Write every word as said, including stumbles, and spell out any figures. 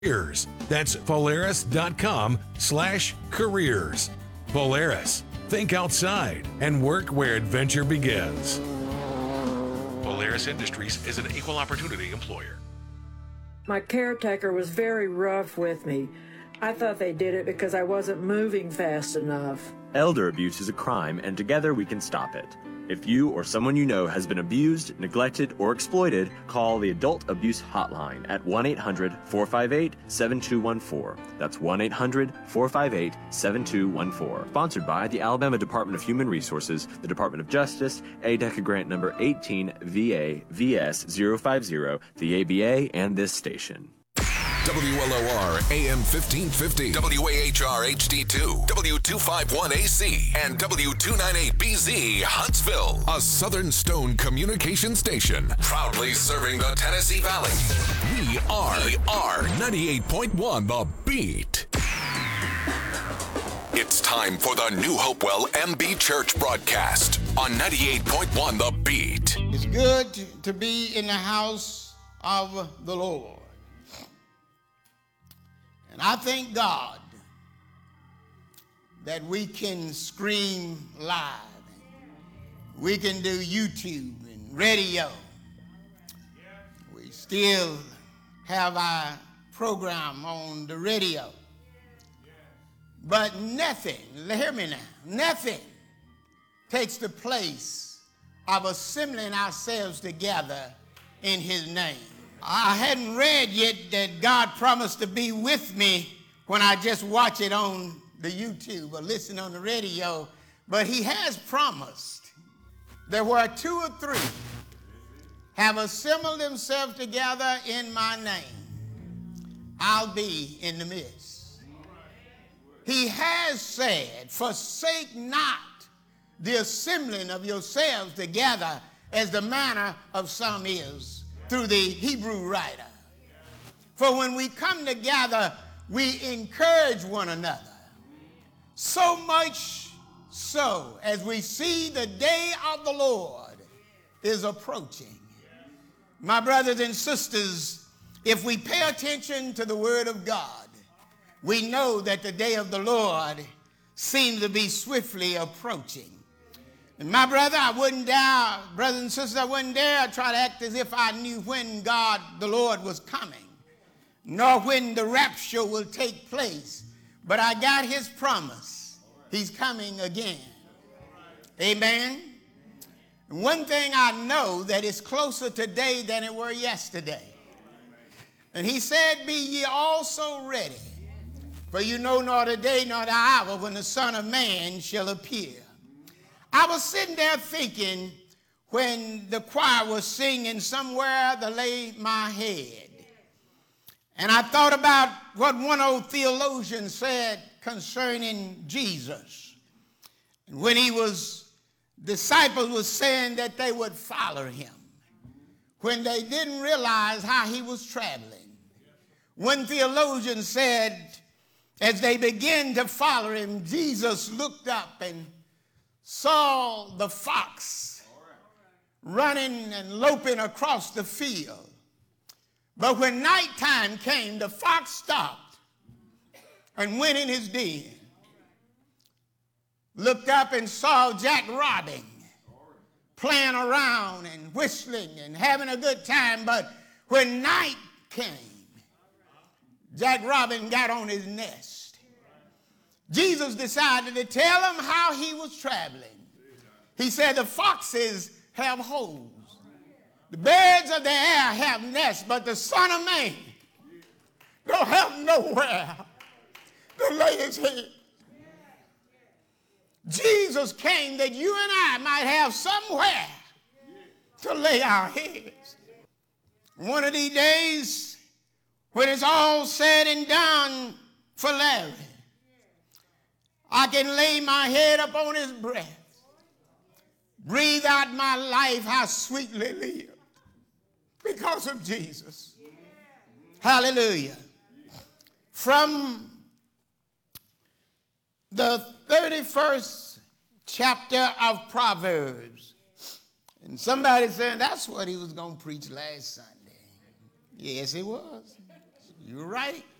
careers. That's Polaris.com slash careers. Polaris. Think outside and work where adventure begins. Polaris Industries is an equal opportunity employer. My caretaker was very rough with me. I thought they did it because I wasn't moving fast enough. Elder abuse is a crime, and together we can stop it. If you or someone you know has been abused, neglected, or exploited, call the Adult Abuse Hotline at one eight hundred, four five eight, seven two one four. That's one eight hundred, four five eight, seven two one four. Sponsored by the Alabama Department of Human Resources, the Department of Justice, A D E C A grant number eighteen V A V S zero five zero, the A B A, and this station. W L O R A M fifteen fifty, W A H R H D two, W two fifty-one A C, and W two ninety-eight B Z, Huntsville. A Southern Stone communication station, proudly serving the Tennessee Valley. We are, we are ninety-eight point one The Beat. It's time for the New Hopewell M B Church broadcast on ninety-eight point one The Beat. It's good to be in the house of the Lord. And I thank God that we can stream live. We can do YouTube and radio. We still have our program on the radio. But nothing, hear me now, nothing takes the place of assembling ourselves together in his name. I hadn't read yet that God promised to be with me when I just watch it on the YouTube or listen on the radio, but he has promised that where two or three have assembled themselves together in my name, I'll be in the midst. He has said, forsake not the assembling of yourselves together as the manner of some is, through the Hebrew writer. For when we come together, we encourage one another. So much so as we see the day of the Lord is approaching. My brothers and sisters, if we pay attention to the word of God, we know that the day of the Lord seems to be swiftly approaching. And my brother, I wouldn't dare, brothers and sisters, I wouldn't dare try to act as if I knew when God, the Lord, was coming, nor when the rapture will take place. But I got his promise. He's coming again. Amen. And one thing I know, that it's closer today than it were yesterday. And he said, be ye also ready, for you know nor the day nor the hour when the Son of Man shall appear. I was sitting there thinking when the choir was singing Somewhere to Lay My Head. And I thought about what one old theologian said concerning Jesus. And when he was, disciples were saying that they would follow him when they didn't realize how he was traveling. One theologian said, as they began to follow him, Jesus looked up and saw the fox running and loping across the field. But when nighttime came, the fox stopped and went in his den. Looked up and saw Jack Robin playing around and whistling and having a good time. But when night came, Jack Robin got on his nest. Jesus decided to tell him how he was traveling. He said, the foxes have holes. The birds of the air have nests, but the Son of Man don't have nowhere to lay his head. Jesus came that you and I might have somewhere to lay our heads. One of these days, when it's all said and done for Larry, I can lay my head upon his breast, breathe out my life, how sweetly lived, because of Jesus. Hallelujah. From the thirty-first chapter of Proverbs, and somebody said that's what he was going to preach last Sunday. Yes, it was. You're right.